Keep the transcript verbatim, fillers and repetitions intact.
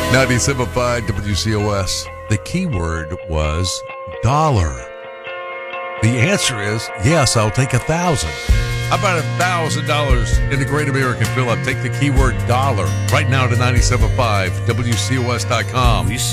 ninety-seven point five W C O S. The keyword was dollar. The answer is yes, I'll take a thousand. How about a thousand dollars in the Great American Fill-Up? Take the keyword dollar right now to ninety-seven point five W C O S dot com.